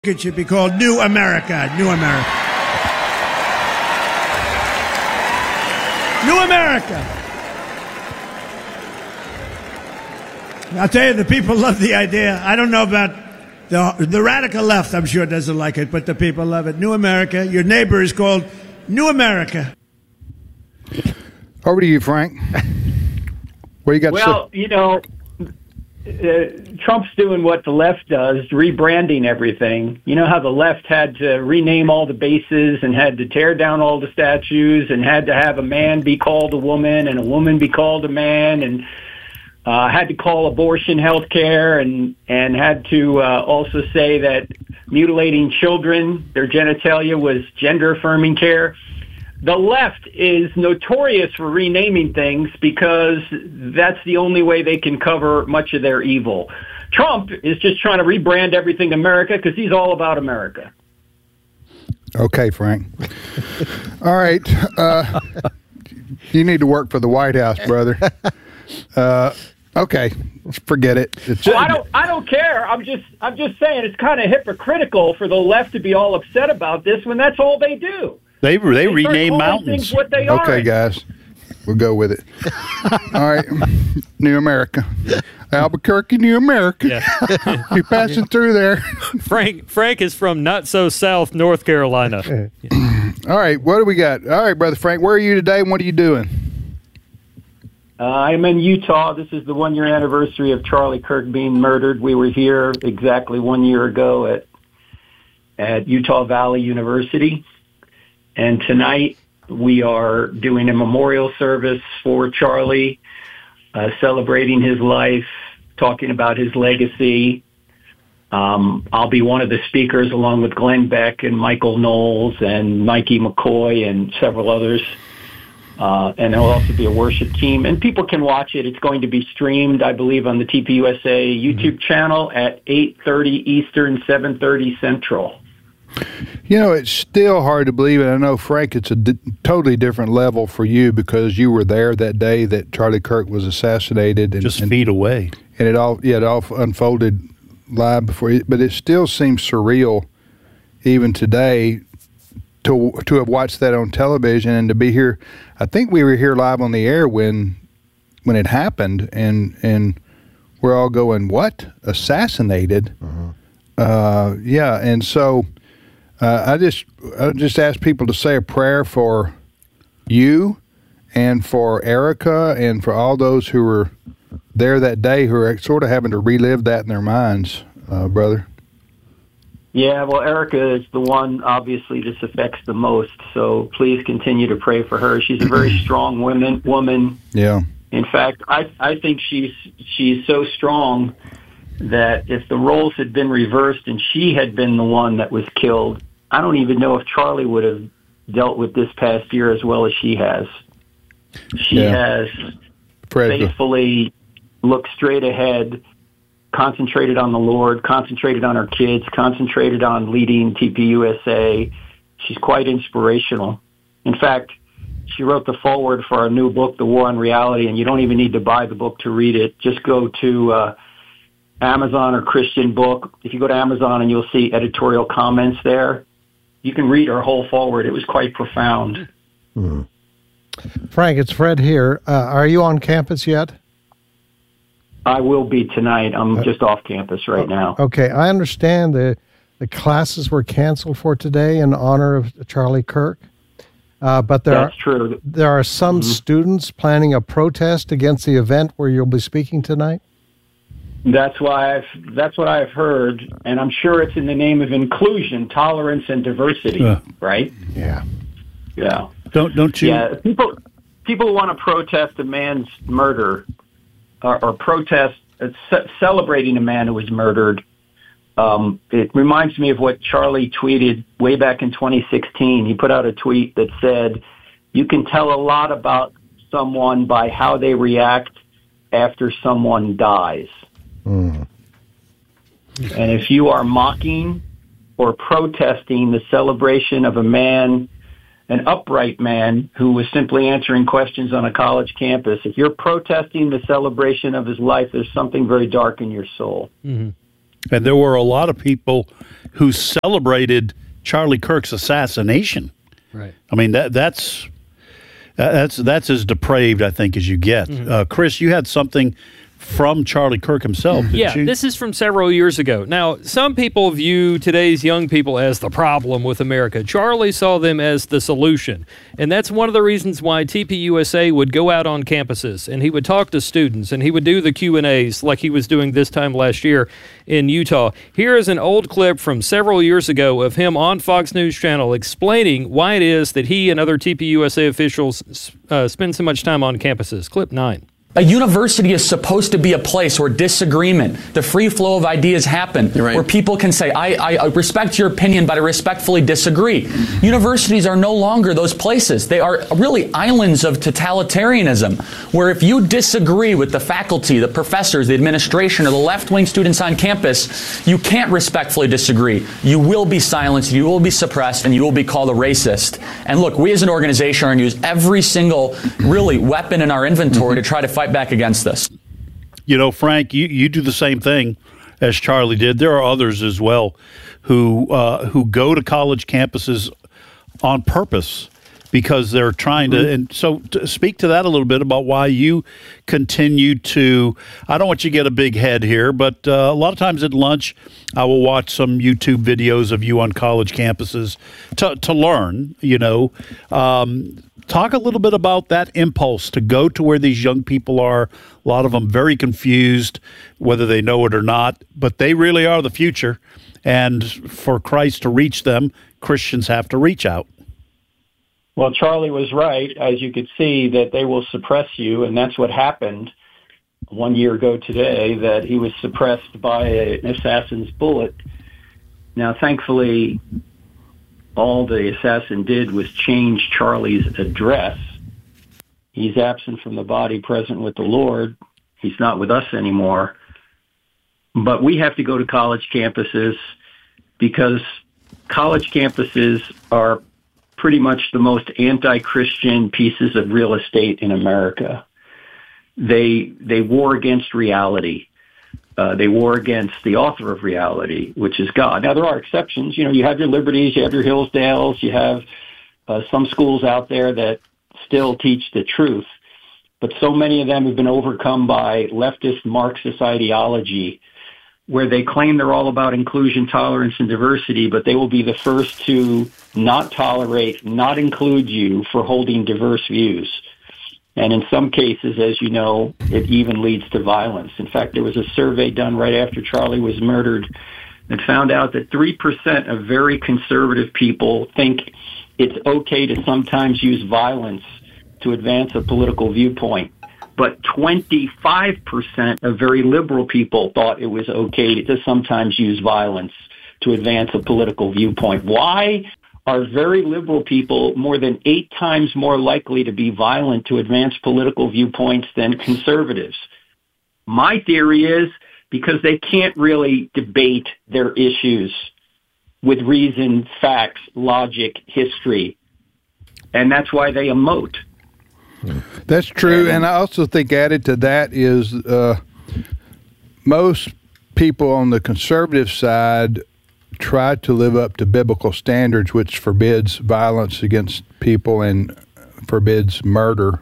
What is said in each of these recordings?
It should be called New America. New America. New America. I'll tell you, the people love the idea. I don't know about the radical left, I'm sure doesn't like it, but the people love it. New America. Your neighbor is called New America. Over to you, Frank. What do you got to say? Well, you know, Trump's doing what the left does, rebranding everything. You know how the left had to rename all the bases and had to tear down all the statues and had to have a man be called a woman and a woman be called a man and had to call abortion health care and had to also say that mutilating children, their genitalia, was gender-affirming care. The left is notorious for renaming things because that's the only way they can cover much of their evil. Trump is just trying to rebrand everything America because he's all about America. Okay, Frank. All right. You need to work for the White House, brother. Okay, forget it. Well, I don't care. I'm just saying it's kind of hypocritical for the left to be all upset about this when that's all they do. They rename mountains. What they okay, guys, we'll go with it. All right, New America, Albuquerque, New America. Yeah. You're passing through there. Frank is from not so south North Carolina. All right, what do we got? All right, brother Frank, where are you today, and what are you doing? I'm in Utah. This is the 1-year anniversary of Charlie Kirk being murdered. We were here exactly 1 year ago at Utah Valley University. And tonight we are doing a memorial service for Charlie, celebrating his life, talking about his legacy. I'll be one of the speakers along with Glenn Beck and Michael Knowles and Mikey McCoy and several others. And there'll also be a worship team. And people can watch it. It's going to be streamed, I believe, on the TPUSA YouTube channel at 8:30 Eastern, 7:30 Central. You know, it's still hard to believe, and I know, Frank, it's a totally different level for you because you were there that day that Charlie Kirk was assassinated. Just feet away. And it all unfolded live before you. But it still seems surreal even today to have watched that on television and to be here. I think we were here live on the air when it happened, and we're all going, what? Assassinated? Uh-huh. Yeah, and so... I just ask people to say a prayer for you and for Erica and for all those who were there that day who are sort of having to relive that in their minds, brother. Yeah, well, Erica is the one, obviously, this affects the most, so please continue to pray for her. She's a very strong woman. Yeah. In fact, I think she's so strong that if the roles had been reversed and she had been the one that was killed, I don't even know if Charlie would have dealt with this past year as well as she has. She has faithfully looked straight ahead, concentrated on the Lord, concentrated on her kids, concentrated on leading TPUSA. She's quite inspirational. In fact, she wrote the foreword for our new book, The War on Reality, and you don't even need to buy the book to read it. Just go to Amazon or Christian Book. If you go to Amazon and you'll see editorial comments there, you can read her whole foreword. It was quite profound. Frank, it's Fred here. Are you on campus yet? I will be tonight. I'm just off campus right now. Okay, I understand the classes were canceled for today in honor of Charlie Kirk. But that's true. There are some students planning a protest against the event where you'll be speaking tonight? That's what I've heard, and I'm sure it's in the name of inclusion, tolerance, and diversity, right? Yeah. Yeah. Don't you? Yeah. People want to protest a man's murder, or protest celebrating a man who was murdered. It reminds me of what Charlie tweeted way back in 2016. He put out a tweet that said, "You can tell a lot about someone by how they react after someone dies." And if you are mocking or protesting the celebration of a man, an upright man who was simply answering questions on a college campus, if you're protesting the celebration of his life, there's something very dark in your soul. Mm-hmm. And there were a lot of people who celebrated Charlie Kirk's assassination. Right. I mean, that's as depraved, I think, as you get. Chris, you had something from Charlie Kirk himself, didn't you? This is from several years ago. Now, some people view today's young people as the problem with America. Charlie saw them as the solution. And that's one of the reasons why TPUSA would go out on campuses, and he would talk to students, and he would do the Q&As like he was doing this time last year in Utah. Here is an old clip from several years ago of him on Fox News Channel explaining why it is that he and other TPUSA officials spend so much time on campuses. Clip 9. A university is supposed to be a place where disagreement, the free flow of ideas happen, where people can say, I respect your opinion, but I respectfully disagree. Universities are no longer those places. They are really islands of totalitarianism, where if you disagree with the faculty, the professors, the administration, or the left-wing students on campus, you can't respectfully disagree. You will be silenced, you will be suppressed, and you will be called a racist. And look, we as an organization are going to use every single, really, weapon in our inventory to try to fight back against this. You know, Frank, you do the same thing as Charlie did. There are others as well who go to college campuses on purpose because they're trying to. And so, to speak to that a little bit about why you continue to. I don't want you to get a big head here, but a lot of times at lunch, I will watch some YouTube videos of you on college campuses to learn. You know. Talk a little bit about that impulse to go to where these young people are. A lot of them very confused, whether they know it or not, but they really are the future. And for Christ to reach them, Christians have to reach out. Well, Charlie was right, as you could see, that they will suppress you, and that's what happened 1 year ago today, that he was suppressed by an assassin's bullet. Now, thankfully, all the assassin did was change Charlie's address. He's absent from the body, present with the Lord. He's not with us anymore. But we have to go to college campuses because college campuses are pretty much the most anti-Christian pieces of real estate in America. They war against reality. They war against the author of reality, which is God. Now, there are exceptions. You know, you have your Liberties, you have your Hillsdales, you have some schools out there that still teach the truth. But so many of them have been overcome by leftist Marxist ideology, where they claim they're all about inclusion, tolerance, and diversity, but they will be the first to not tolerate, not include you for holding diverse views. And in some cases, as you know, it even leads to violence. In fact, there was a survey done right after Charlie was murdered that found out that 3% of very conservative people think it's okay to sometimes use violence to advance a political viewpoint. But 25% of very liberal people thought it was okay to sometimes use violence to advance a political viewpoint. Why are very liberal people more than 8 times more likely to be violent to advance political viewpoints than conservatives? My theory is because they can't really debate their issues with reason, facts, logic, history. And that's why they emote. That's true. And I also think added to that is most people on the conservative side try to live up to biblical standards, which forbids violence against people and forbids murder.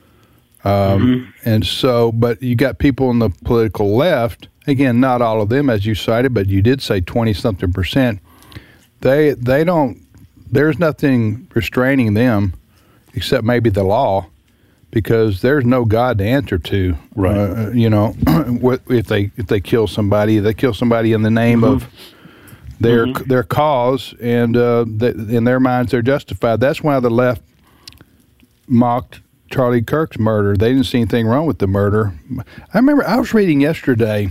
And so, but you got people on the political left, again, not all of them, as you cited, but you did say 20-something%. They don't, there's nothing restraining them except maybe the law, because there's no God to answer to. Right. You know, if they kill somebody, they kill somebody in the name of their cause, and in their minds they're justified. That's why the left mocked Charlie Kirk's murder. They didn't see anything wrong with the murder. I remember I was reading yesterday.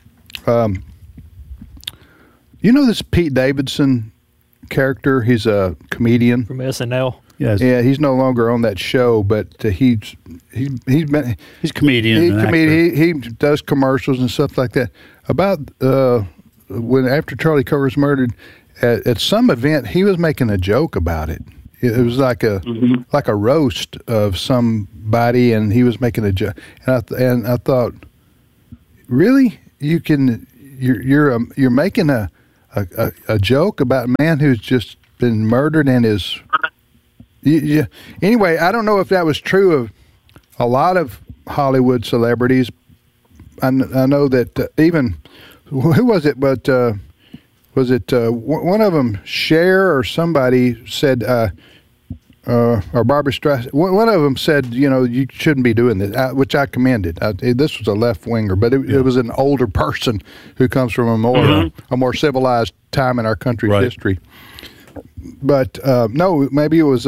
You know this Pete Davidson character? He's a comedian From SNL. Yes. Yeah, he's no longer on that show, but he's been He's a comedian. He does commercials and stuff like that. About when after Charlie Kirk was murdered, at some event, he was making a joke about it. It was like a roast of somebody, and he was making a joke. And I thought, really, you can you're making a joke about a man who's just been murdered and is. Anyway, I don't know if that was true of a lot of Hollywood celebrities. I know that even who was it? But was it one of them? Cher or somebody said. Or Barbara Streisand. One of them said, you shouldn't be doing this, which I commended. This was a left winger, but it was an older person who comes from a more civilized time in our country's history. But no, maybe it was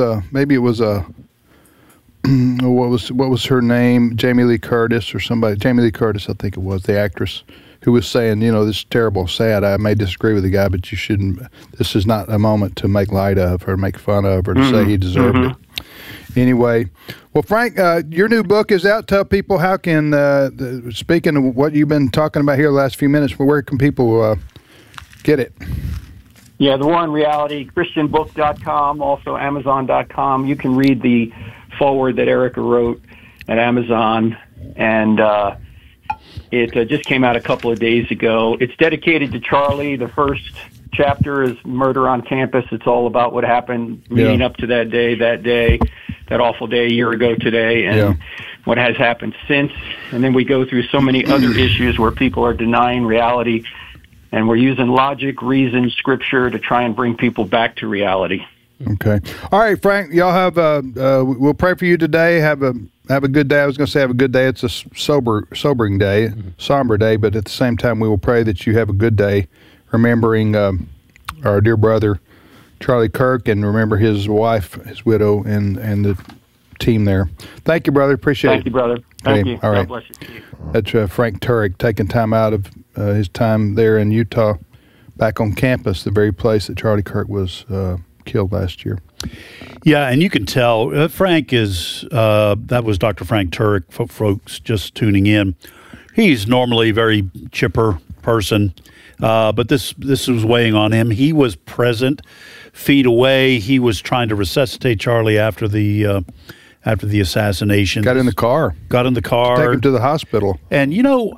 what was her name? Jamie Lee Curtis or somebody. Jamie Lee Curtis, I think it was, the actress, who was saying, this is terrible, sad. I may disagree with the guy, but you shouldn't. This is not a moment to make light of or make fun of or to say he deserved it. Anyway, well, Frank, your new book is out. Tell people how can, speaking of what you've been talking about here the last few minutes, where can people get it? Yeah, the War in Reality, ChristianBook.com, also Amazon.com. You can read the foreword that Erica wrote at Amazon, and it just came out a couple of days ago. It's dedicated to Charlie. The first chapter is Murder on Campus. It's all about what happened leading up to that awful day a year ago today, and what has happened since. And then we go through so many other issues where people are denying reality, and we're using logic, reason, scripture to try and bring people back to reality. Okay. All right, Frank, y'all have we'll pray for you today. Have a good day. I was going to say have a good day. It's a sobering day, somber day, but at the same time, we will pray that you have a good day, remembering our dear brother, Charlie Kirk, and remember his wife, his widow, and the team there. Thank you, brother. Appreciate it. Thank you, brother. Thank you. All right. God bless you. That's Frank Turek, taking time out of his time there in Utah, back on campus, the very place that Charlie Kirk was killed last year. Yeah, and you can tell Frank is that was Dr. Frank Turek, for folks just tuning in. He's normally a very chipper person, but this was weighing on him. He was present, feet away. He was trying to resuscitate Charlie after the assassination. Got in the car. Take him to the hospital. And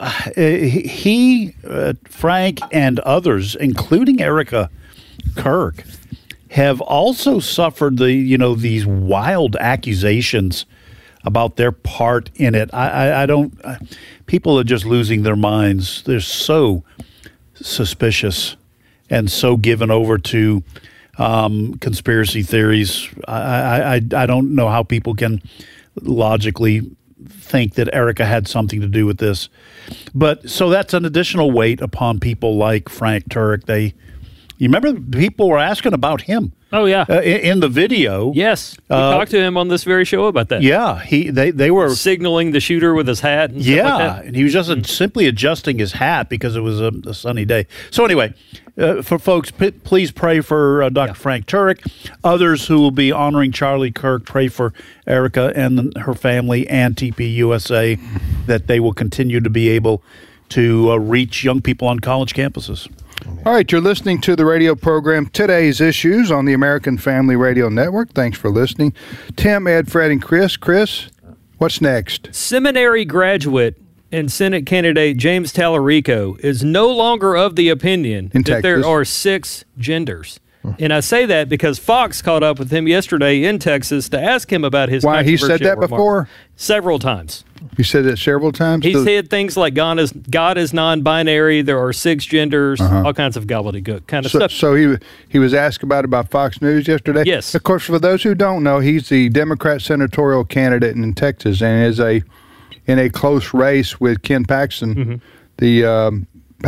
he Frank and others, including Erica Kirk, have also suffered these wild accusations about their part in it. I don't. People are just losing their minds. They're so suspicious and so given over to conspiracy theories. I don't know how people can logically think that Erica had something to do with this. But so that's an additional weight upon people like Frank Turek. You remember people were asking about him. Oh, yeah. In the video. Yes. We talked to him on this very show about that. Yeah. They were signaling the shooter with his hat and stuff like that. And he was just simply adjusting his hat because it was a sunny day. So anyway, for folks, please pray for Dr. Frank Turek. Others who will be honoring Charlie Kirk, pray for Erica and her family and TPUSA, that they will continue to be able to reach young people on college campuses. All right, you're listening to the radio program Today's Issues on the American Family Radio Network. Thanks for listening. Tim, Ed, Fred, and Chris. Chris, what's next? Seminary graduate and Senate candidate James Tallarico is no longer of the opinion that there are 6 genders. And I say that because Fox caught up with him yesterday in Texas to ask him about his Why, he said that remarks. before? Several times. You said that several times? He said things like God is non-binary, there are 6 genders, all kinds of gobbledygook kind of stuff. So he was asked about it by Fox News yesterday? Yes. Of course, for those who don't know, he's the Democrat senatorial candidate in Texas and is in a close race with Ken Paxton, the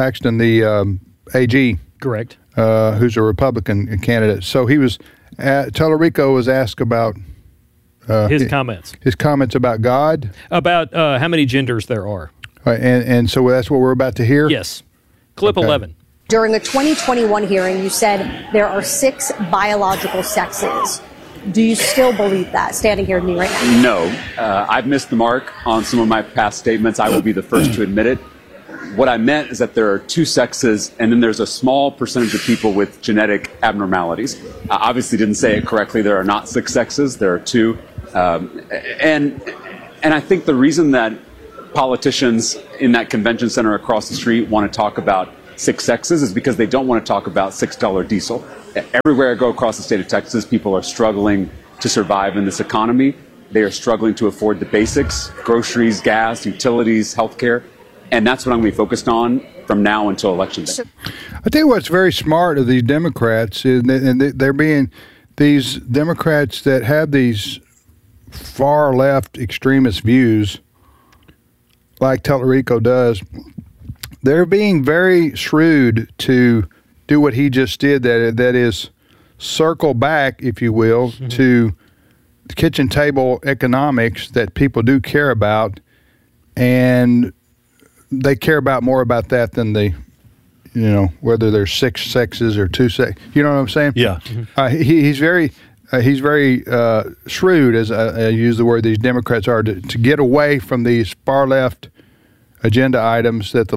AG. Correct. Who's a Republican candidate. So Tallarico was asked about his comments. His comments about God. About how many genders there are. And so that's what we're about to hear? Yes. Clip 11. During a 2021 hearing, you said there are 6 biological sexes. Do you still believe that, standing here with me right now? No. I've missed the mark on some of my past statements. I will be the first to admit it. What I meant is that there are 2 sexes, and then there's a small percentage of people with genetic abnormalities. I obviously didn't say it correctly. There are not 6 sexes. There are 2. And I think the reason that politicians in that convention center across the street want to talk about six sexes is because they don't want to talk about $6 diesel. Everywhere I go across the state of Texas, people are struggling to survive in this economy. They are struggling to afford the basics, groceries, gas, utilities, healthcare. And that's what I'm going to be focused on from now until Election Day. I think what's very smart of these Democrats is, and they're being these Democrats that have these far left extremist views, like Tellerico does, they're being very shrewd to do what he just did. That is circle back, if you will, to kitchen table economics that people do care about, and they care about more about that than whether there's six sexes or two sex. You know what I'm saying? Yeah. He's very shrewd, as I use the word. These Democrats are to get away from these far left agenda items that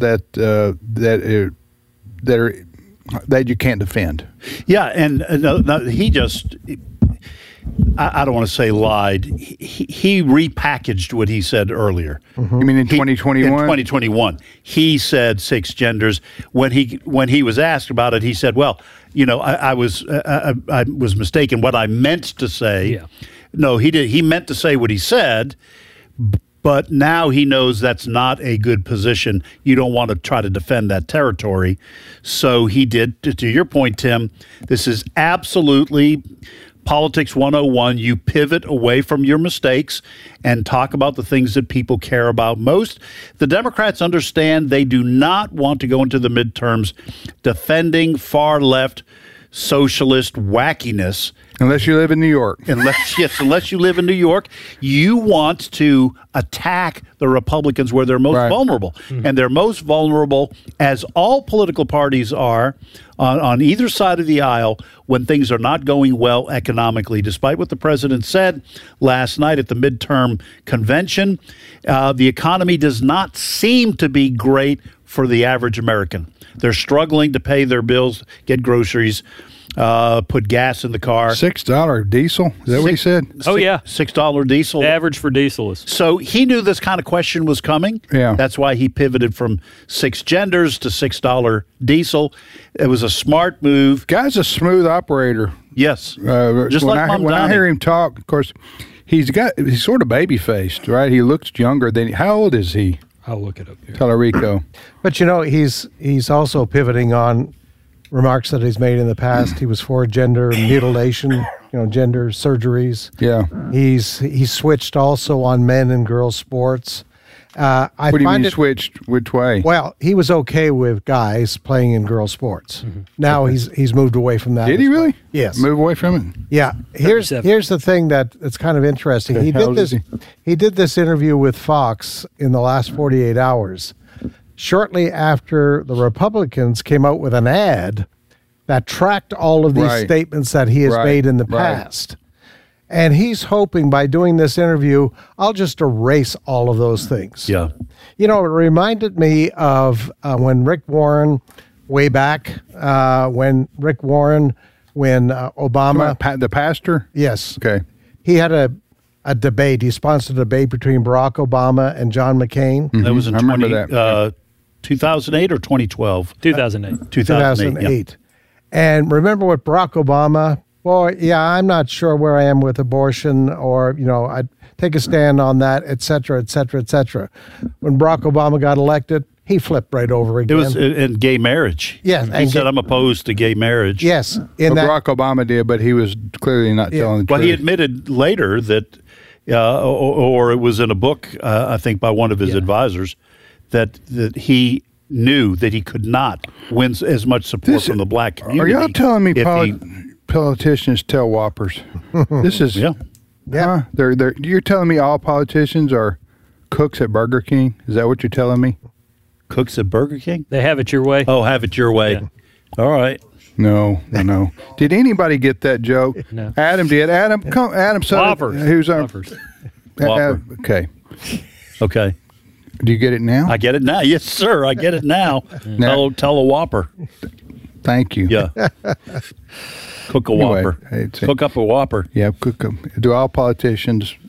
that you can't defend. Yeah, and he just. I don't want to say lied. He repackaged what he said earlier. You mean in 2021? In 2021. He said six genders. When he was asked about it, he said, well, I was mistaken. What I meant to say. Yeah. No, he did. He meant to say what he said, but now he knows that's not a good position. You don't want to try to defend that territory. So he did. To your point, Tim, this is absolutely Politics 101, you pivot away from your mistakes and talk about the things that people care about most. The Democrats understand they do not want to go into the midterms defending far-left socialist wackiness. Unless you live in New York. Unless you live in New York, you want to attack the Republicans where they're most vulnerable. Mm-hmm. And they're most vulnerable, as all political parties are, on either side of the aisle when things are not going well economically. Despite what the president said last night at the midterm convention, the economy does not seem to be great for the average American. They're struggling to pay their bills, get groceries, put gas in the car. $6 diesel? Is that what he said? Oh, yeah. $6 diesel. The average for diesel is. So he knew this kind of question was coming. Yeah. That's why he pivoted from six genders to $6 diesel. It was a smart move. Guy's a smooth operator. Yes. Just when I hear him talk, of course, he's sort of baby-faced, right? He looks younger than. How old is he? I'll look it up here. Tellerico. But he's also pivoting on remarks that he's made in the past. He was for gender mutilation, gender surgeries. Yeah. He's switched also on men and girls sports. What do you mean switched? Which way? Well, he was okay with guys playing in girls sports. Mm-hmm. Now he's moved away from that. Did he really? Yes. Move away from it? Yeah. Here's the thing that's kind of interesting. He did this interview with Fox in the last 48 hours. Shortly after the Republicans came out with an ad that tracked all of these statements that he has made in the past. And he's hoping by doing this interview, I'll just erase all of those things. Yeah. It reminded me of when Rick Warren, way back, when Obama. The pastor? Yes. Okay. He had a debate. He sponsored a debate between Barack Obama and John McCain. Mm-hmm. That was in 2008 or 2012? 2008. 2008. Yeah. And remember what Barack Obama, I'm not sure where I am with abortion, or, I'd take a stand on that, et cetera, et cetera, et cetera. When Barack Obama got elected, he flipped right over again. It was in gay marriage. Yes. He said, I'm opposed to gay marriage. Yes. Barack Obama did, but he was clearly not telling the truth. Well, he admitted later that, or it was in a book, I think, by one of his advisors, that he knew that he could not win as much support from the black community. Are y'all telling me politicians tell whoppers? This is you're telling me all politicians are cooks at Burger King? Is that what you're telling me? Cooks at Burger King? They have it your way. Oh, have it your way. Yeah. All right. No. Did anybody get that joke? No. Adam did. Adam, come. Adam, Whoppers. Who's our Whopper. Okay. Do you get it now? I get it now. Yes, sir. I get it now. Tell a Whopper. Thank you. Yeah. Cook a Whopper. Cook up a Whopper. Yeah, cook them. Do all politicians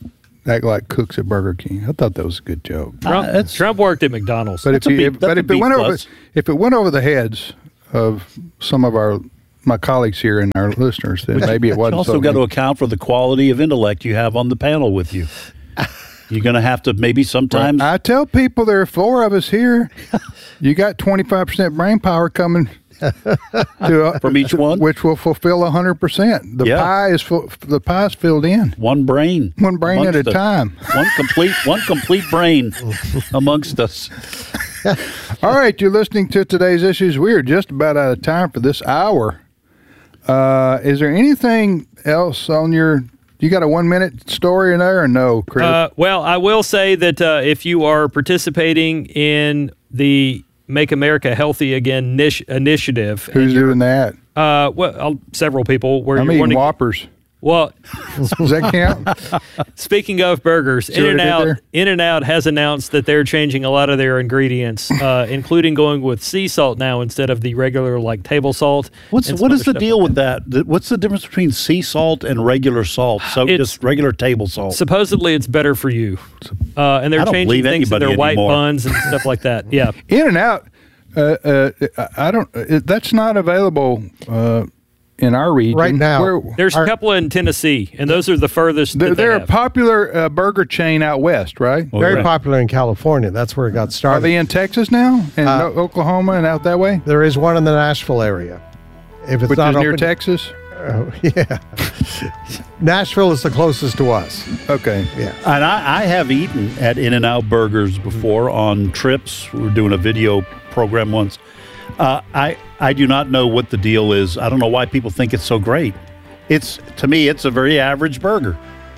act like cooks at Burger King. I thought that was a good joke. Trump worked at McDonald's. But if it went over the heads of some of my colleagues here and our listeners, then maybe it wasn't. You also got to account for the quality of intellect you have on the panel with you. You're going to have to maybe sometimes. I tell people there are 4 of us here. You got 25% brain power coming from each one, which will fulfill 100%. The pie is filled in. One brain at a time. One complete brain amongst us. All right, you're listening to today's issues. We are just about out of time for this hour. Is there anything else on your? You got a 1-minute story in there or no, Chris? Well, I will say that if you are participating in the Make America Healthy Again initiative. Who's doing that? Several people. I'm eating Whoppers. Well, does that count? Speaking of burgers, In-N-Out has announced that they're changing a lot of their ingredients, including going with sea salt now instead of the regular table salt. What is the deal with that? What's the difference between sea salt and regular salt? So just regular table salt. Supposedly, it's better for you, and they're changing things to their white buns and stuff like that. Yeah, In-N-Out. I don't. That's not available. In our region right now. There's a couple in Tennessee, and those are the furthest. They're a popular burger chain out west, right? Very popular in California. That's where it got started. Are they in Texas now? In Oklahoma and out that way? There is one in the Nashville area. If it's not near Texas? Yeah. Nashville is the closest to us. Okay. Yeah. And I have eaten at In-N-Out Burgers before on trips. We were doing a video program once. I do not know what the deal is. I don't know why people think it's so great. To me, it's a very average burger.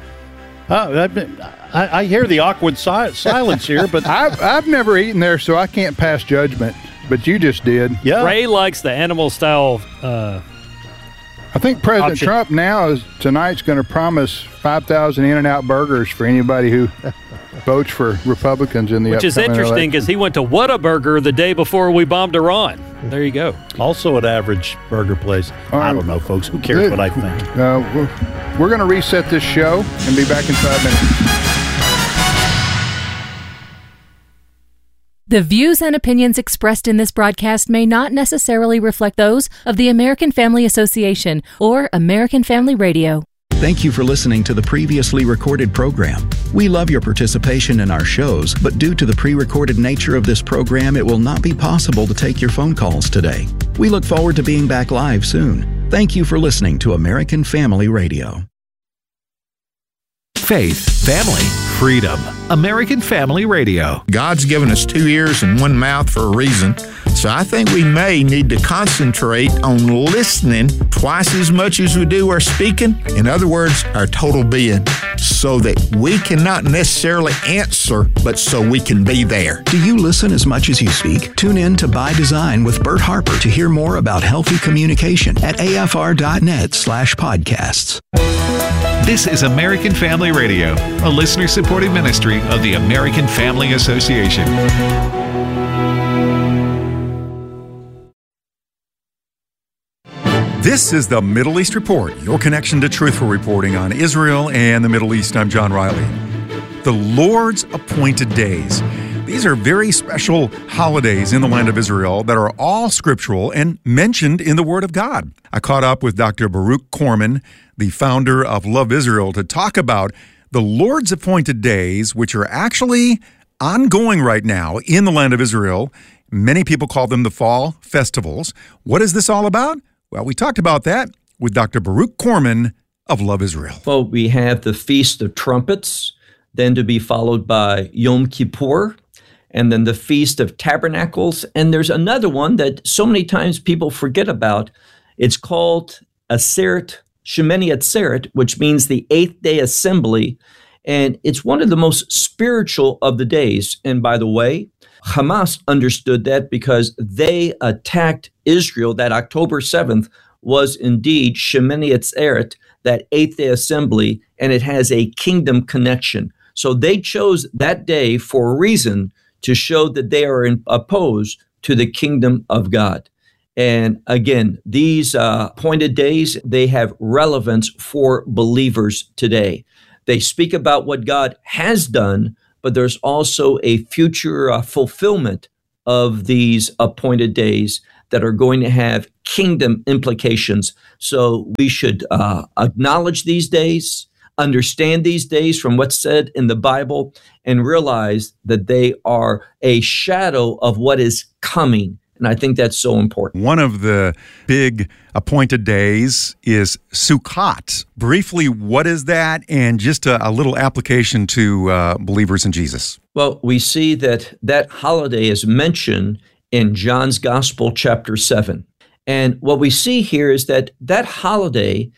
I hear the awkward silence here, but I've never eaten there, so I can't pass judgment. But you just did. Yeah. Ray likes the animal style. I think President Trump tonight's going to promise 5,000 In-N-Out burgers for anybody who votes for Republicans in the Which is interesting because he went to Whataburger the day before we bombed Iran. There you go. Also an average burger place. I don't know, folks. Who cares what I think? We're going to reset this show and be back in 5 minutes. The views and opinions expressed in this broadcast may not necessarily reflect those of the American Family Association or American Family Radio. Thank you for listening to the previously recorded program. We love your participation in our shows, but due to the pre-recorded nature of this program, it will not be possible to take your phone calls today. We look forward to being back live soon. Thank you for listening to American Family Radio. Faith, family, freedom. American Family Radio. God's given us 2 ears and 1 mouth for a reason. So I think we may need to concentrate on listening twice as much as we do our speaking. In other words, our total being, so that we cannot necessarily answer, but so we can be there. Do you listen as much as you speak? Tune in to By Design with Bert Harper to hear more about healthy communication at afr.net/podcasts. This is American Family Radio, a listener-supported ministry of the American Family Association. This is the Middle East Report, your connection to truthful reporting on Israel and the Middle East. I'm John Riley. The Lord's appointed days. These are very special holidays in the land of Israel that are all scriptural and mentioned in the Word of God. I caught up with Dr. Baruch Korman, the founder of Love Israel, to talk about the Lord's appointed days, which are actually ongoing right now in the land of Israel. Many people call them the fall festivals. What is this all about? Well, we talked about that with Dr. Baruch Korman of Love Israel. Well, we have the Feast of Trumpets, then to be followed by Yom Kippur, and then the Feast of Tabernacles. And there's another one that so many times people forget about. It's called Aseret, Shemini Atzeret, which means the 8th day assembly. And it's one of the most spiritual of the days. And by the way, Hamas understood that because they attacked Israel. That October 7th was indeed Shemini Atzeret, that 8th day assembly, and it has a kingdom connection. So they chose that day for a reason, to show that they are opposed to the kingdom of God. And again, these appointed days, they have relevance for believers today. They speak about what God has done, but there's also a future fulfillment of these appointed days that are going to have kingdom implications. So we should acknowledge these days, understand these days from what's said in the Bible, and realize that they are a shadow of what is coming. And I think that's so important. One of the big appointed days is Sukkot. Briefly, what is that? And just a little application to believers in Jesus. Well, we see that holiday is mentioned in John's Gospel, chapter 7. And what we see here is that holiday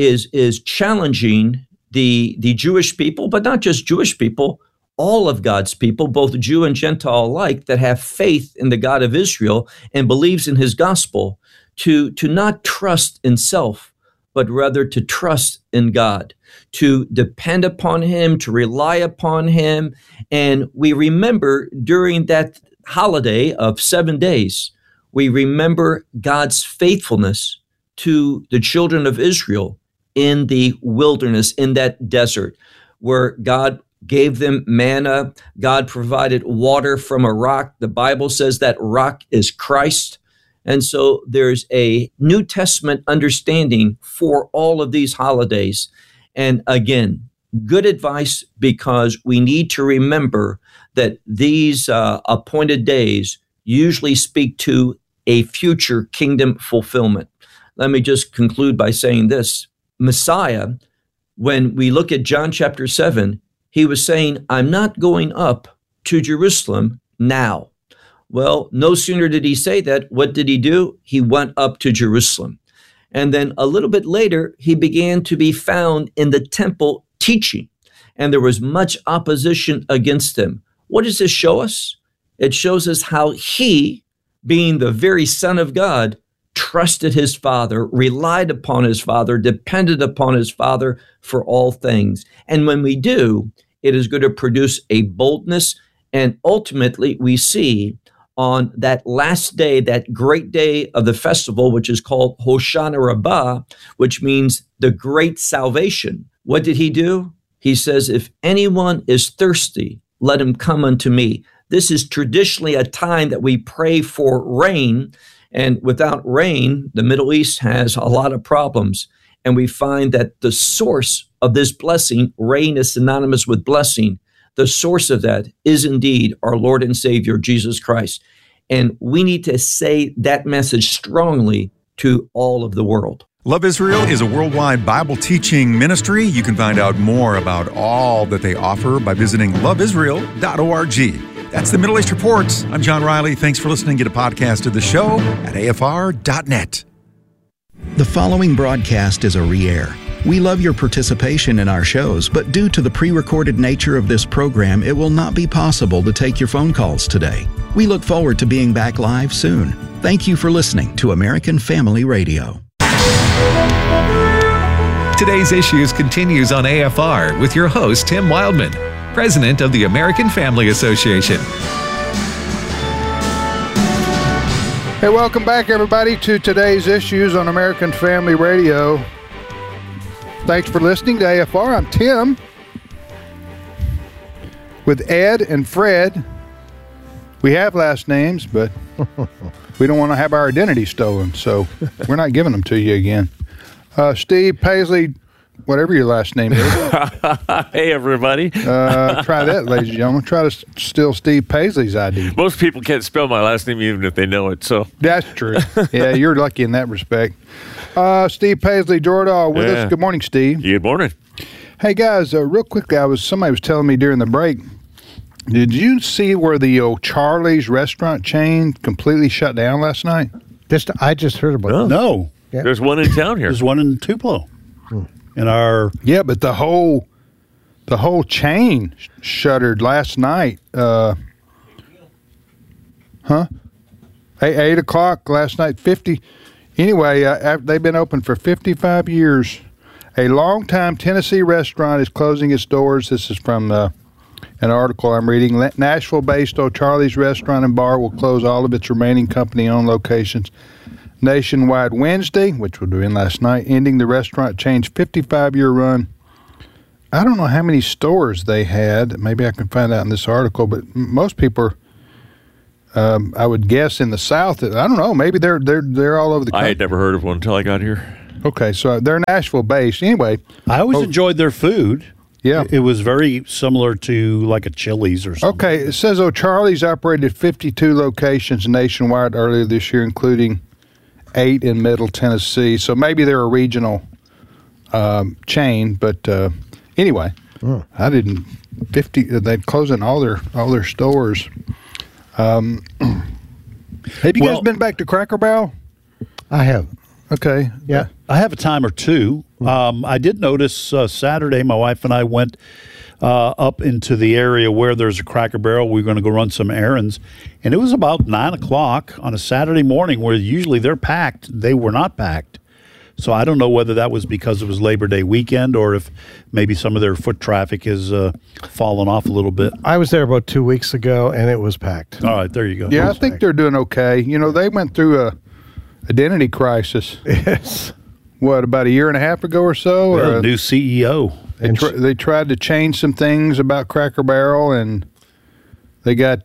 is challenging the Jewish people, but not just Jewish people, all of God's people, both Jew and Gentile alike, that have faith in the God of Israel and believes in his gospel, to not trust in self, but rather to trust in God, to depend upon him, to rely upon him. And we remember during that holiday of 7 days, we remember God's faithfulness to the children of Israel in the wilderness, in that desert, where God gave them manna. God provided water from a rock. The Bible says that rock is Christ. And so there's a New Testament understanding for all of these holidays. And again, good advice, because we need to remember that these appointed days usually speak to a future kingdom fulfillment. Let me just conclude by saying this. Messiah, when we look at John chapter 7, he was saying, I'm not going up to Jerusalem now. Well, no sooner did he say that, what did he do? He went up to Jerusalem. And then a little bit later, he began to be found in the temple teaching. And there was much opposition against him. What does this show us? It shows us how he, being the very Son of God, trusted his Father, relied upon his Father, depended upon his Father for all things. And when we do, it is going to produce a boldness. And ultimately, we see on that last day, that great day of the festival, which is called Hoshana Rabbah, which means the great salvation. What did he do? He says, if anyone is thirsty, let him come unto me. This is traditionally a time that we pray for rain. And without rain, the Middle East has a lot of problems. And we find that the source of this blessing, rain is synonymous with blessing. The source of that is indeed our Lord and Savior, Jesus Christ. And we need to say that message strongly to all of the world. Love Israel is a worldwide Bible teaching ministry. You can find out more about all that they offer by visiting loveisrael.org. That's the Middle East Report. I'm John Riley. Thanks for listening. Get a podcast of the show at afr.net. The following broadcast is a re-air. We love your participation in our shows, but due to the pre-recorded nature of this program, it will not be possible to take your phone calls today. We look forward to being back live soon. Thank you for listening to American Family Radio. Today's Issues continues on AFR with your host, Tim Wildman, President of the American Family Association. Hey, welcome back, everybody, to today's Issues on American Family Radio. Thanks for listening to AFR. I'm Tim with Ed and Fred. We have last names, but we don't want to have our identity stolen, so we're not giving them to you again. Steve Paisley, whatever your last name is. Hey, everybody. Try that, ladies and gentlemen. Try to steal Steve Paisley's ID. Most people can't spell my last name even if they know it, so. That's true. Yeah, you're lucky in that respect. Steve Paisley, Jordan, with us. Good morning, Steve. Good morning. Hey, guys, real quickly, somebody was telling me during the break, did you see where the old Charlie's restaurant chain completely shut down last night? I just heard about it. No. Yeah. There's one in town here. There's one in Tupelo. Yeah, but the whole chain shuttered last night. 8 o'clock last night. 50. Anyway, they've been open for 55 years. A longtime Tennessee restaurant is closing its doors. This is from an article I'm reading. Nashville-based O'Charlie's Restaurant and Bar will close all of its remaining company-owned locations nationwide Wednesday, which would have been last night, ending the restaurant chain's 55-year run I don't know how many stores they had. Maybe I can find out in this article, but most people are, I would guess in the South, I don't know, maybe they're all over the country. I had never heard of one until I got here. Okay, so they're Nashville based. Anyway, I always enjoyed their food. Yeah. It was very similar to like a Chili's or something. Okay, it says O'Charley's operated 52 locations nationwide earlier this year, including 8 in Middle Tennessee. So maybe they're a regional chain, but anyway, I didn't 50. They're closing all their stores. Have you guys been back to Cracker Barrel? I have. Okay. Yeah. I have a time or two. I did notice Saturday, my wife and I went up into the area where there's a Cracker Barrel. We were going to go run some errands. And it was about 9 o'clock on a Saturday morning where usually they're packed. They were not packed. So I don't know whether that was because it was Labor Day weekend or if maybe some of their foot traffic has fallen off a little bit. I was there about 2 weeks ago, and it was packed. All right, there you go. Yeah, I think they're doing okay. You know, they went through a identity crisis. Yes. What, about a year and a half ago or so? Well, or new CEO. They tried to change some things about Cracker Barrel, and they got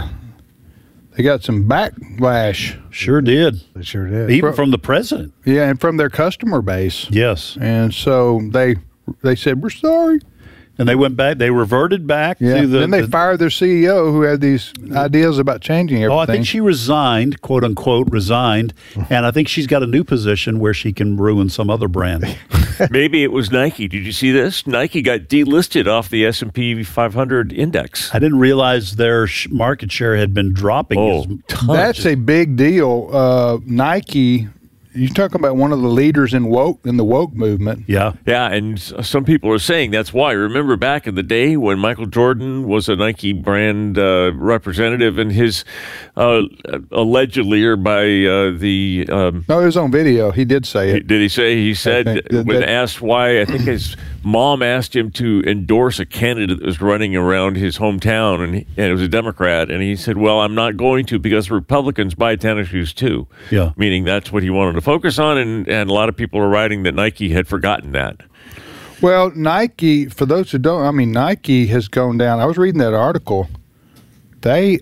some backlash. Sure did. They sure did. Even from the president. Yeah, and from their customer base. Yes. And so they said, we're sorry. And they went back. They reverted back Yeah. to the. Then they fired their CEO who had these ideas about changing everything. Oh, I think she resigned, quote unquote, resigned, and I think she's got a new position where she can ruin some other brand. Maybe it was Nike. Did you see this? Nike got delisted off the S&P 500 index. I didn't realize their market share had been dropping. That's a big deal. Nike. You're talking about one of the leaders in the woke movement. Yeah. Yeah, and some people are saying that's why. Remember back in the day when Michael Jordan was a Nike brand representative and his allegedly or by the... no, it was on video. He did say it. Did he say? He said when asked why, I think his mom asked him to endorse a candidate that was running around his hometown, and it was a Democrat, and he said, well, I'm not going to because Republicans buy tennis shoes too. Yeah. Meaning that's what he wanted to focus on, and a lot of people are writing that Nike had forgotten that. Well, Nike, for those who don't, Nike has gone down. I was reading that article. They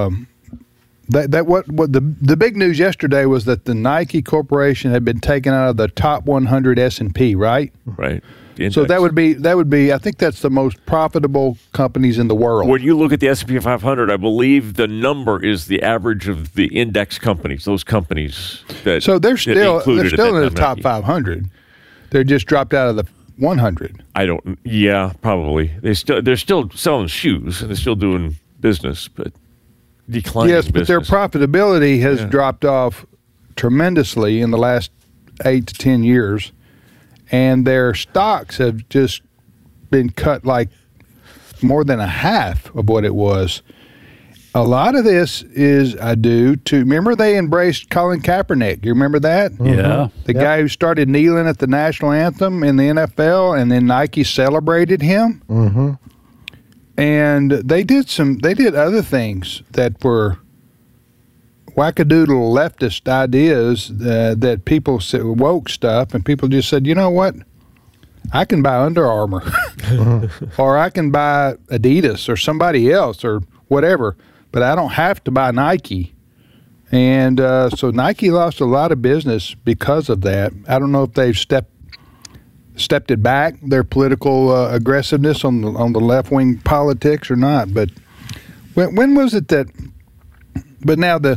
the big news yesterday was that the Nike Corporation had been taken out of the top 100 S&P, right? Right. So that would be I think that's the most profitable companies in the world. When you look at the S&P 500, I believe the number is the average of the index companies, those companies that So they're still in the top Nike. 500. They're just dropped out of the 100. Probably. They're still selling shoes and they're still doing business, but declining Yes, but their business. profitability has dropped off tremendously in the last 8 to 10 years. And their stocks have just been cut like more than a half of what it was. A lot of this is remember they embraced Colin Kaepernick. You remember that? Yeah. The guy who started kneeling at the national anthem in the NFL, and then Nike celebrated him. Mm-hmm. And they did other things that were wackadoodle leftist ideas that people said woke stuff, and people just said, you know what, I can buy Under Armour or I can buy Adidas or somebody else or whatever, but I don't have to buy Nike. And so Nike lost a lot of business because of that. I don't know if they've stepped it back, their political aggressiveness on the left-wing politics or not, but when was it that? But now it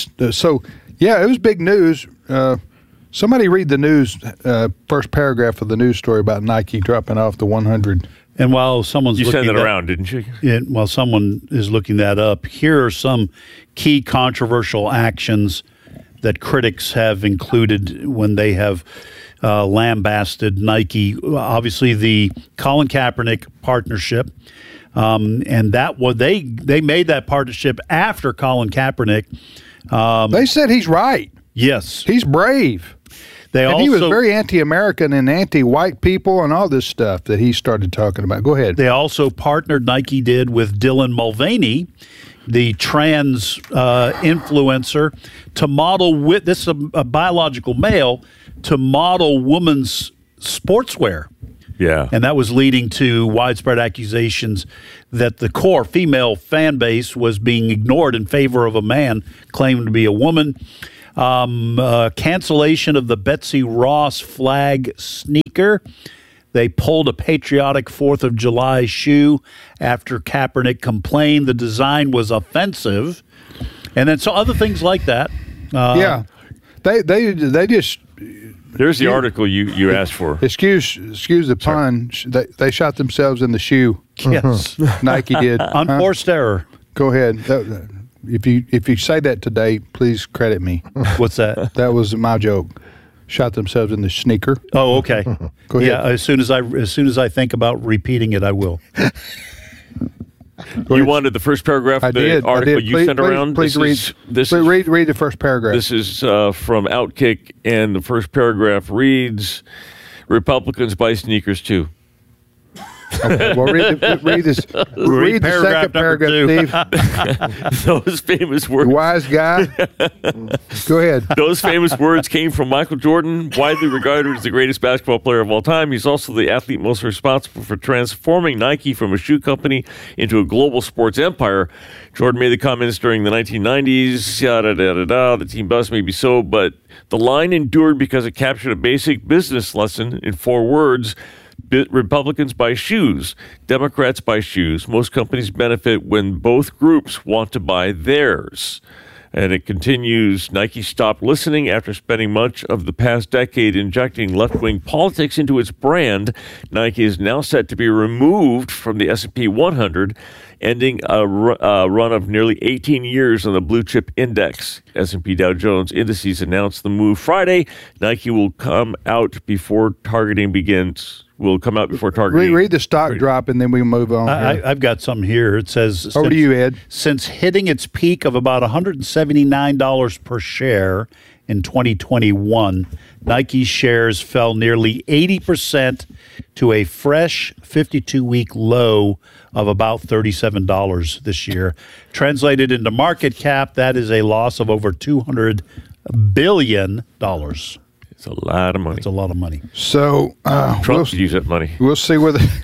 was big news. Somebody read the news first paragraph of the news story about Nike dropping off the 100. And while someone's you looking sent it around, didn't you? While someone is looking that up, here are some key controversial actions that critics have included when they have lambasted Nike. Obviously, the Colin Kaepernick partnership. And that they made that partnership after Colin Kaepernick. They said he's right. Yes, he's brave. He was very anti-American and anti-white people and all this stuff that he started talking about. Go ahead. They also partnered, Nike did, with Dylan Mulvaney, the trans influencer, to model this is a biological male, to model women's sportswear. Yeah. And that was leading to widespread accusations that the core female fan base was being ignored in favor of a man claiming to be a woman. Cancellation of the Betsy Ross flag sneaker. They pulled a patriotic 4th of July shoe after Kaepernick complained the design was offensive. And then so other things like that. They just... There's the article you asked for. Excuse the pun. They shot themselves in the shoe. Yes. Nike did. Unforced error. Go ahead. If you say that today, please credit me. What's that? That was my joke. Shot themselves in the sneaker. Oh, okay. Go ahead. Yeah, as soon as I think about repeating it, I will. You wanted the first paragraph of the article you sent around? Please read the first paragraph. This is from Outkick, and the first paragraph reads, Republicans buy sneakers too. Okay, well, read the second paragraph, Steve. Those famous words. Wise guy. Go ahead. Those famous words came from Michael Jordan, widely regarded as the greatest basketball player of all time. He's also the athlete most responsible for transforming Nike from a shoe company into a global sports empire. Jordan made the comments during the 1990s, the team bust, maybe so, but the line endured because it captured a basic business lesson in 4 words. Republicans buy shoes. Democrats buy shoes. Most companies benefit when both groups want to buy theirs. And it continues, Nike stopped listening after spending much of the past decade injecting left-wing politics into its brand. Nike is now set to be removed from the S&P 100, ending a run of nearly 18 years on the blue chip index. S&P Dow Jones indices announced the move Friday. Nike will come out before targeting begins. Read the stock drop, and then we move on. I've got some here. It says... Over to you, Ed. Since hitting its peak of about $179 per share in 2021, Nike shares fell nearly 80% to a fresh 52-week low of about $37 this year. Translated into market cap, that is a loss of over $200 billion. It's a lot of money. It's a lot of money. So Trump could use that money. We'll see whether they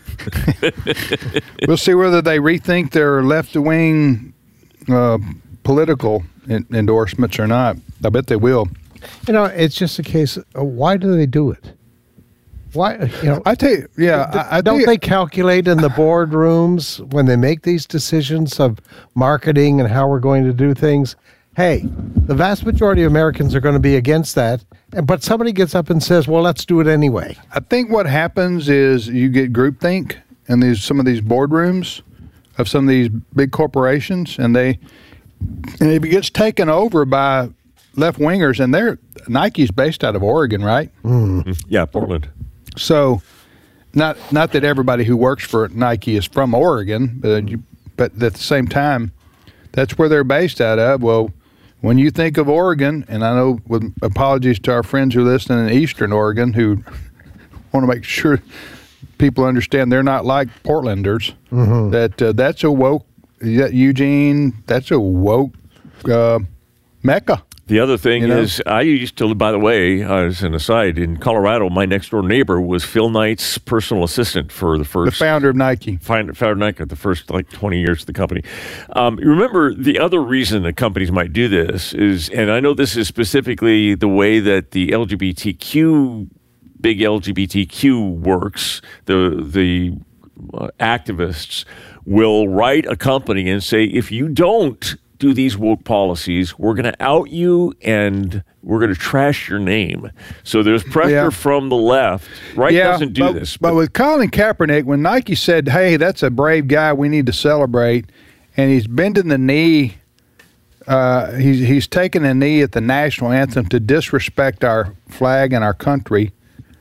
rethink their left-wing political endorsements or not. I bet they will. It's just a case of why do they do it? Why? I tell you, yeah. Don't they calculate in the boardrooms when they make these decisions of marketing and how we're going to do things? Hey, the vast majority of Americans are going to be against that, but somebody gets up and says, well, let's do it anyway. I think what happens is you get groupthink in some of these boardrooms of some of these big corporations, and it gets taken over by left-wingers, and Nike's based out of Oregon, right? Yeah, Portland. So not that everybody who works for Nike is from Oregon, but at the same time, that's where they're based out of. Well, when you think of Oregon, and I know with apologies to our friends who are listening in Eastern Oregon who want to make sure people understand they're not like Portlanders, that's a woke, Eugene, that's a woke mecca. The other thing is, I used to, by the way, as an aside, in Colorado, my next door neighbor was Phil Knight's personal assistant for the founder of Nike. Founder of Nike, the first 20 years of the company. Remember, the other reason that companies might do this is, and I know this is specifically the way that the big LGBTQ works, the activists will write a company and say, if you don't do these woke policies, we're going to out you and we're going to trash your name. So there's pressure from the left. Right doesn't do this. But with Colin Kaepernick, when Nike said, hey, that's a brave guy we need to celebrate, and he's bending the knee, he's taking a knee at the national anthem to disrespect our flag and our country.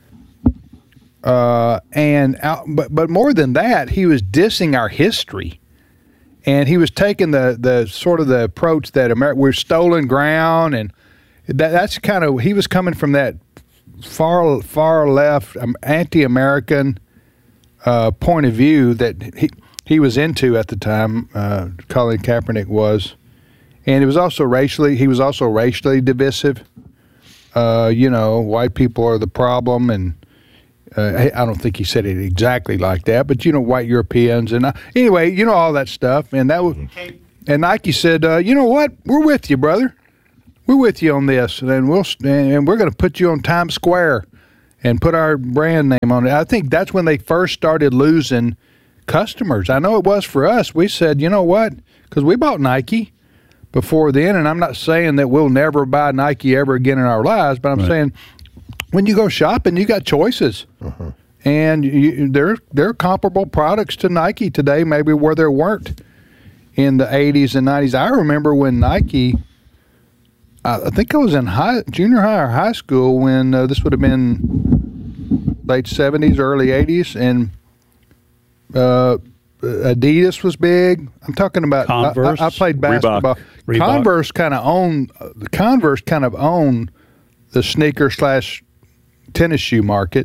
But more than that, he was dissing our history. And he was taking the sort of the approach that we're stolen ground, and that's kind of, he was coming from that far left anti-American point of view that he was into at the time. Colin Kaepernick was, and he was also racially divisive. White people are the problem, and I don't think he said it exactly like that, but white Europeans and anyway, all that stuff. And that was, and Nike said, you know what? We're with you, brother. We're with you on this, and we're going to put you on Times Square and put our brand name on it. I think that's when they first started losing customers. I know it was for us. We said, you know what? Because we bought Nike before then, and I'm not saying that we'll never buy Nike ever again in our lives, but I'm saying when you go shopping, you got choices. And there are comparable products to Nike today, maybe where there weren't in the 80s and 90s. I remember when Nike, I think I was in junior high or high school when this would have been late 70s, early 80s, and Adidas was big. I'm talking about Converse. I played basketball. Converse kind of owned the sneaker / tennis shoe market.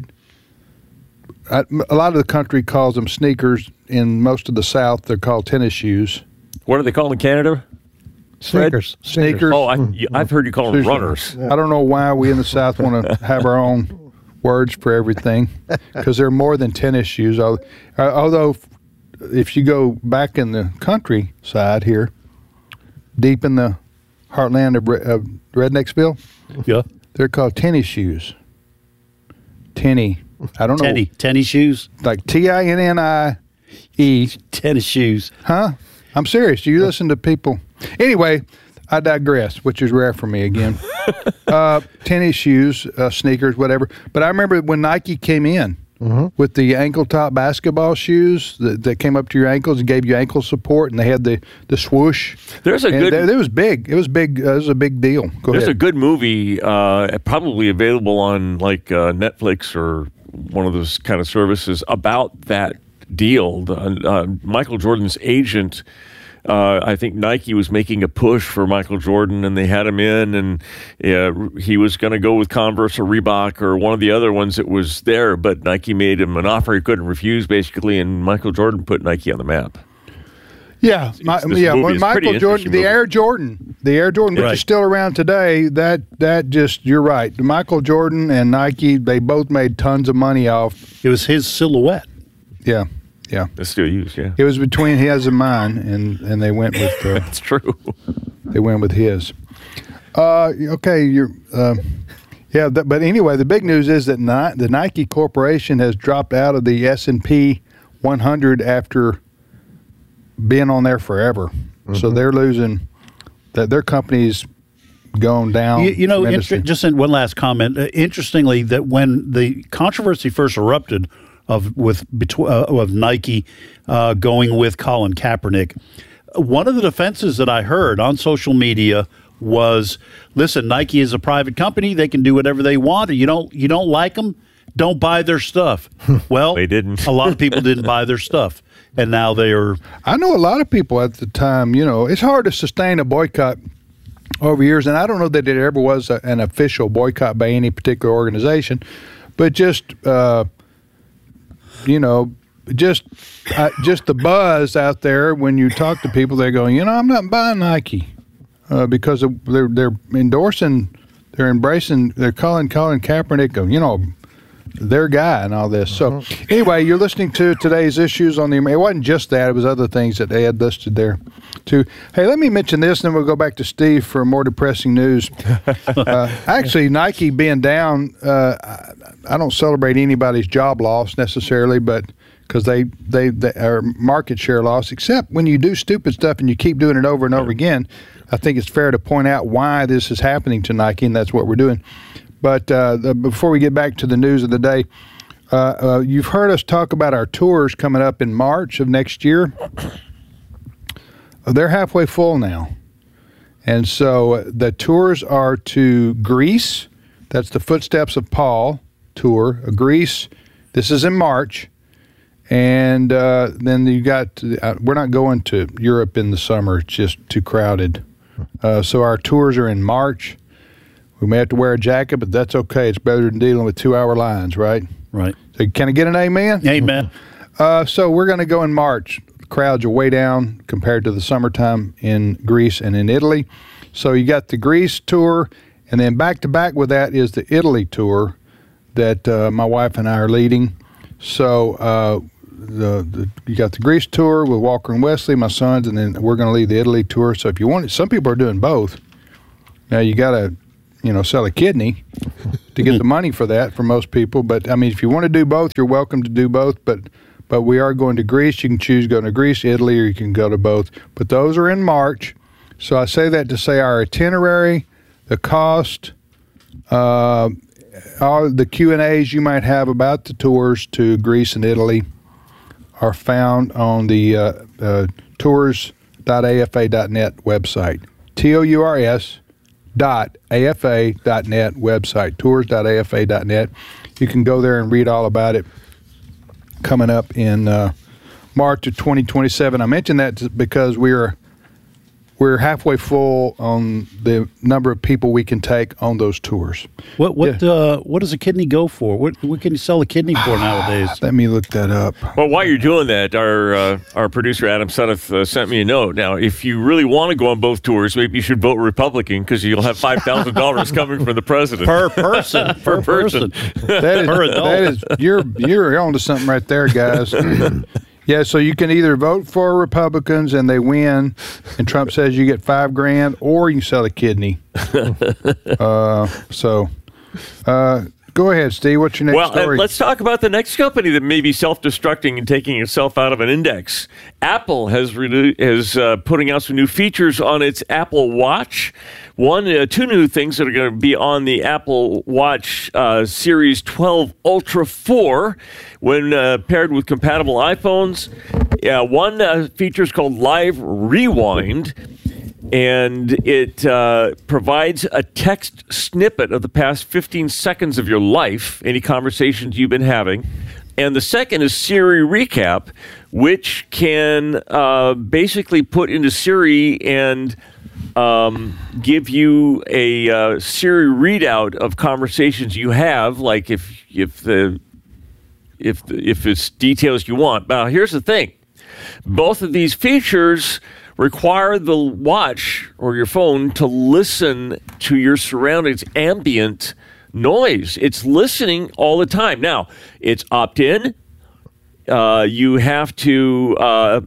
A lot of the country calls them sneakers. In most of the South, they're called tennis shoes. What are they called in Canada? Sneakers. Oh, I've heard you call them runners. I don't know why we in the South want to have our own words for everything, because they're more than tennis shoes. Although, if you go back in the countryside here, deep in the heartland of Rednecksville, they're called tennis shoes. Tenny. I don't know. Tenny shoes? Like Tinnie. Tennis shoes. Huh? I'm serious. You listen to people. Anyway, I digress, which is rare for me again. Tennis shoes, sneakers, whatever. But I remember when Nike came in with the ankle-top basketball shoes that came up to your ankles and gave you ankle support, and they had the swoosh. There's a good. It was big. It was big. It was a big deal. There's a good movie, probably available on like Netflix or one of those kind of services about that deal. Michael Jordan's agent. I think Nike was making a push for Michael Jordan, and they had him in, and he was going to go with Converse or Reebok or one of the other ones that was there, but Nike made him an offer he couldn't refuse, basically, and Michael Jordan put Nike on the map. Yeah, when Michael Jordan, the Air Jordan, which is still around today, that just, you're right. Michael Jordan and Nike, they both made tons of money off. It was his silhouette. Yeah. Yeah, it's still used. Yeah, it was between his and mine, and they went with. That's true. They went with his. Okay, but anyway, the big news is that the Nike Corporation has dropped out of the S&P 100 after being on there forever. So they're losing. That their company's gone down. Just one last comment. Interestingly, that when the controversy first erupted of Nike going with Colin Kaepernick, one of the defenses that I heard on social media was, listen, Nike is a private company. They can do whatever they want. Or you don't like them, don't buy their stuff. Well, they didn't. A lot of people didn't buy their stuff, and now they are. I know a lot of people at the time. It's hard to sustain a boycott over years, and I don't know that it ever was an official boycott by any particular organization, but just. Just the buzz out there when you talk to people, they're going, I'm not buying Nike because they're endorsing, they're embracing, they're calling Kaepernick, their guy and all this. So anyway, you're listening to today's issues on it wasn't just that, it was other things that they had listed there too. Hey, let me mention this, and then we'll go back to Steve for more depressing news. Actually, Nike being down, I don't celebrate anybody's job loss necessarily, but because they are market share loss, except when you do stupid stuff and you keep doing it over and over again. I think it's fair to point out why this is happening to Nike, and that's what we're doing. But before we get back to the news of the day, you've heard us talk about our tours coming up in March of next year. They're halfway full now. And so the tours are to Greece. That's the Footsteps of Paul tour. Greece, this is in March. And then you got, we're not going to Europe in the summer. It's just too crowded. So our tours are in March. We may have to wear a jacket, but that's okay. It's better than dealing with 2-hour lines, right? Right. So can I get an amen? Amen. So we're going to go in March. The crowds are way down compared to the summertime in Greece and in Italy. So you got the Greece tour, and then back to back with that is the Italy tour. that my wife and I are leading. So you got the Greece tour with Walker and Wesley, my sons, and then we're going to lead the Italy tour. So if you want it, some people are doing both. Now you got to, sell a kidney to get the money for that for most people. But I mean, if you want to do both, you're welcome to do both. But we are going to Greece. You can choose going to Greece, Italy, or you can go to both. But those are in March. So I say that to say our itinerary, the cost, all the Q&As you might have about the tours to Greece and Italy are found on the tours.afa.net website. tours.afa.net website, tours.afa.net. You can go there and read all about it coming up in March of 2027. I mention that because we're halfway full on the number of people we can take on those tours. What does a kidney go for? What can you sell a kidney for nowadays? Let me look that up. Well, while you're doing that, our producer Adam Senneth sent me a note. Now, if you really want to go on both tours, maybe you should vote Republican because you'll have $5,000 coming from the president per person. Per person. That is you're onto something right there, guys. Yeah, so you can either vote for Republicans and they win, and Trump says you get $5,000, or you can sell a kidney. Go ahead, Steve. What's your next story? Let's talk about the next company that may be self-destructing and taking itself out of an index. Apple is putting out some new features on its Apple Watch. Two new things that are going to be on the Apple Watch Series 12 Ultra 4 when paired with compatible iPhones. One feature is called Live Rewind, and it provides a text snippet of the past 15 seconds of your life, any conversations you've been having. And the second is Siri Recap, which can basically put into Siri and give you a Siri readout of conversations you have, like if it's details you want. Now, here's the thing. Both of these features require the watch or your phone to listen to your surroundings, ambient noise. It's listening all the time. Now, it's opt-in. You have to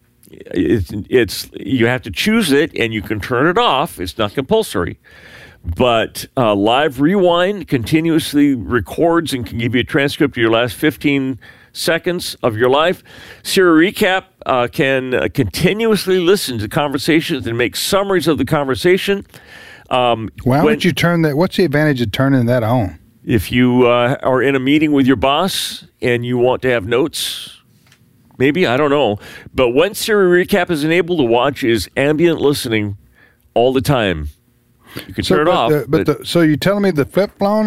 you have to choose it, and you can turn it off. It's not compulsory. But Live Rewind continuously records and can give you a transcript of your last 15 seconds of your life. Siri Recap can continuously listen to conversations and make summaries of the conversation. Why would you turn that? What's the advantage of turning that on? If you are in a meeting with your boss and you want to have notes, maybe, I don't know. But when Siri Recap is enabled, the watch is ambient listening all the time. You can turn it off. So you're telling me the flip phone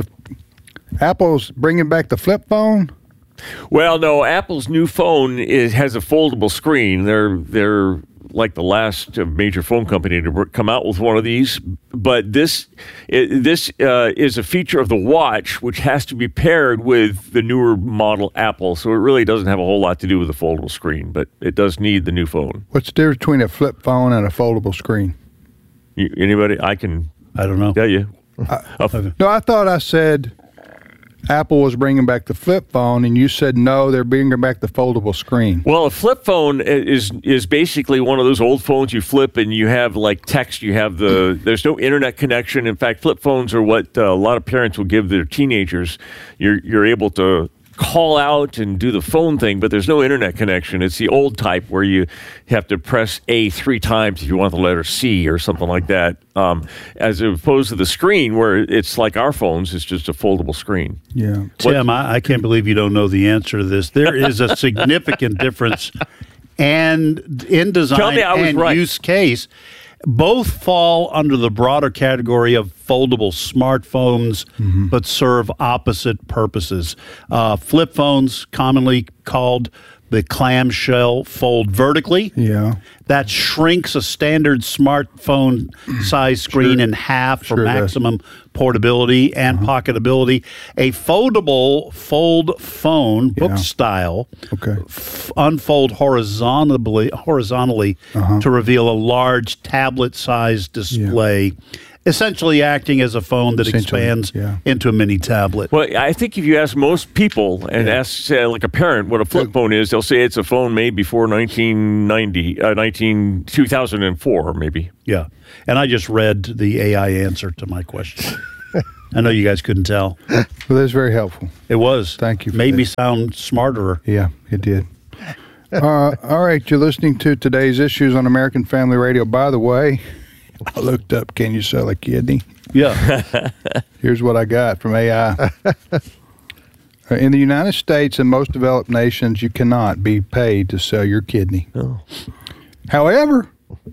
Apple's bringing back the flip phone? Well, no. Apple's new phone has a foldable screen. They're like the last major phone company to come out with one of these. But this is a feature of the watch, which has to be paired with the newer model Apple. So it really doesn't have a whole lot to do with the foldable screen, but it does need the new phone. What's the difference between a flip phone and a foldable screen? Anybody? I don't know. Tell you. No, I thought I said Apple was bringing back the flip phone, and you said no, they're bringing back the foldable screen. Well, a flip phone is basically one of those old phones you flip, and you have like text. You have there's no internet connection. In fact, flip phones are what a lot of parents will give their teenagers. You're able to call out and do the phone thing, but there's no internet connection. It's the old type where you have to press A 3 times if you want the letter C or something like that, as opposed to the screen where it's like our phones. It's just a foldable screen. Yeah. Tim, I can't believe you don't know the answer to this. There is a significant difference and in design and use case. Both fall under the broader category of foldable smartphones, but serve opposite purposes. Flip phones, commonly called the clamshell, fold vertically. Yeah. That shrinks a standard smartphone size screen in half for maximum portability and pocketability. A foldable fold phone, book style, unfold horizontally to reveal a large tablet-sized display. essentially acting as a phone that expands into a mini tablet. Well, I think if you ask most people and ask, say, like a parent what a flip phone is, they'll say it's a phone made before 2004, maybe. Yeah. And I just read the AI answer to my question. I know you guys couldn't tell. Well, that was very helpful. It was. Thank you. Made me sound smarter. Yeah, it did. All right, you're listening to today's issues on American Family Radio. By the way, I looked up, can you sell a kidney? Yeah. Here's what I got from AI. In the United States and most developed nations, you cannot be paid to sell your kidney. Oh. However,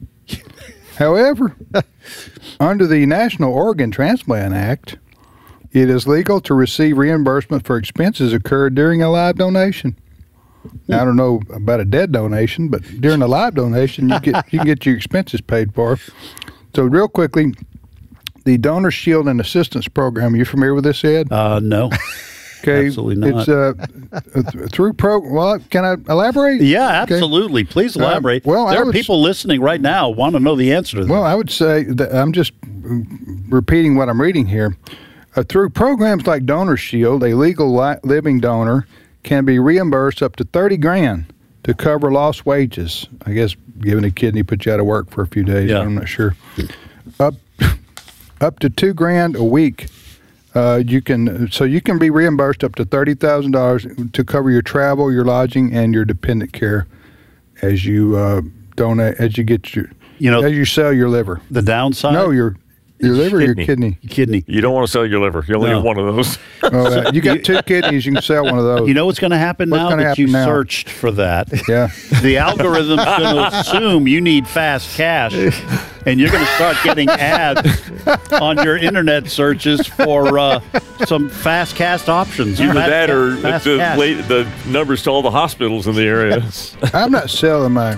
under the National Organ Transplant Act, it is legal to receive reimbursement for expenses incurred during a live donation. Now, I don't know about a dead donation, but during a live donation, you can get your expenses paid for. So, real quickly, the Donor Shield and Assistance Program. Are you familiar with this, Ed? No. Okay, absolutely not. It's Well, can I elaborate? Yeah, absolutely. Okay. Please elaborate. There are people listening right now want to know the answer to that. Well, I would say that I'm just repeating what I'm reading here. Through programs like Donor Shield, a legal living donor can be reimbursed up to $30,000 to cover lost wages. I guess giving a kidney puts you out of work for a few days. Yeah. I'm not sure. Up to $2,000 a week. You can be reimbursed up to $30,000 to cover your travel, your lodging, and your dependent care as you donate, as you get as you sell your liver. The downside? No, your liver, your kidney. Kidney. You don't want to sell your liver. You only have one of those. You got 2 kidneys. You can sell one of those. You know what's going to happen now that you searched for that? Yeah. The algorithm's going to assume you need fast cash, and you're going to start getting ads on your internet searches for some fast cash options. Either that or the numbers to all the hospitals in the area. I'm not selling my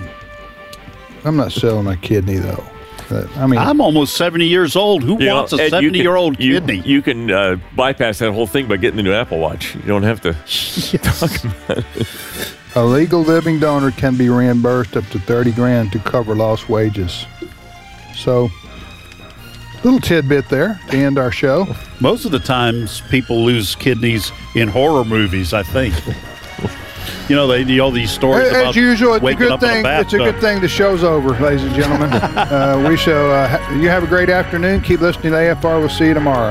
kidney, though. I'm almost 70 years old. Who wants a 70-year-old kidney? You can bypass that whole thing by getting the new Apple Watch. You don't have to talk about it. A legal living donor can be reimbursed up to $30,000 to cover lost wages. So, little tidbit there to end our show. Most of the times, people lose kidneys in horror movies, I think. They all these stories about as usual. It's a waking good up in thing. a bathtub. It's a good thing the show's over, ladies and gentlemen. We shall. You have a great afternoon. Keep listening to AFR. We'll see you tomorrow.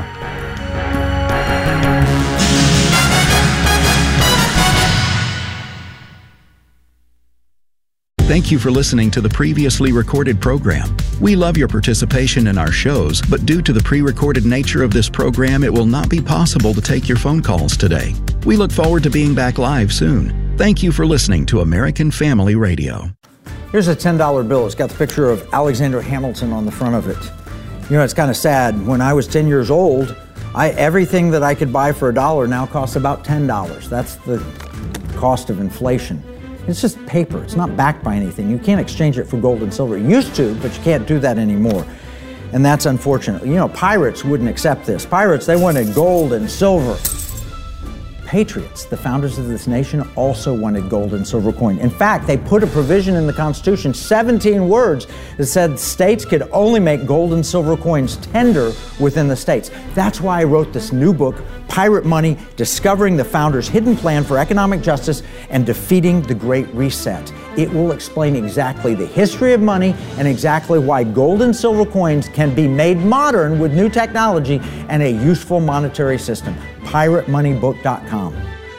Thank you for listening to the previously recorded program. We love your participation in our shows, but due to the pre-recorded nature of this program, it will not be possible to take your phone calls today. We look forward to being back live soon. Thank you for listening to American Family Radio. Here's a $10 bill. It's got the picture of Alexander Hamilton on the front of it. It's kind of sad. When I was 10 years old, everything that I could buy for $1 now costs about $10. That's the cost of inflation. It's just paper. It's not backed by anything. You can't exchange it for gold and silver. You used to, but you can't do that anymore. And that's unfortunate. Pirates wouldn't accept this. Pirates, they wanted gold and silver. Patriots, the founders of this nation, also wanted gold and silver coin. In fact, they put a provision in the Constitution, 17 words, that said states could only make gold and silver coins tender within the states. That's why I wrote this new book, Pirate Money, Discovering the Founders' Hidden Plan for Economic Justice and Defeating the Great Reset. It will explain exactly the history of money and exactly why gold and silver coins can be made modern with new technology and a useful monetary system. PirateMoneyBook.com.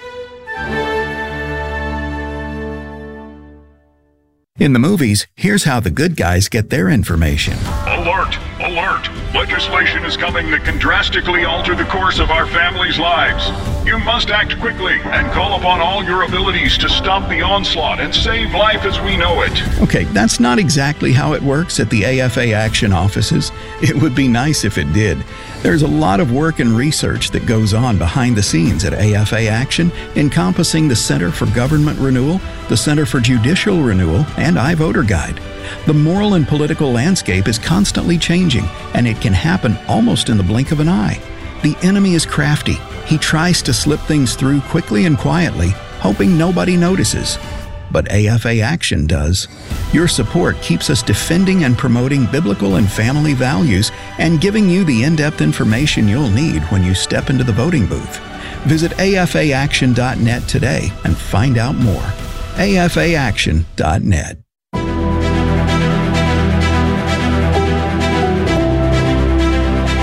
In the movies, here's how the good guys get their information. Alert! Alert! Legislation is coming that can drastically alter the course of our families' lives. You must act quickly and call upon all your abilities to stop the onslaught and save life as we know it. Okay, that's not exactly how it works at the AFA Action offices. It would be nice if it did. There's a lot of work and research that goes on behind the scenes at AFA Action, encompassing the Center for Government Renewal, the Center for Judicial Renewal, and iVoter Guide. The moral and political landscape is constantly changing, and it can happen almost in the blink of an eye. The enemy is crafty. He tries to slip things through quickly and quietly, hoping nobody notices. but AFA Action does. Your support keeps us defending and promoting biblical and family values and giving you the in-depth information you'll need when you step into the voting booth. Visit afaaction.net today and find out more. afaaction.net.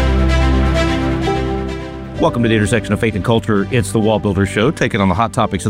Welcome to the intersection of faith and culture. It's the Wall Builder Show, taking on the hot topics of the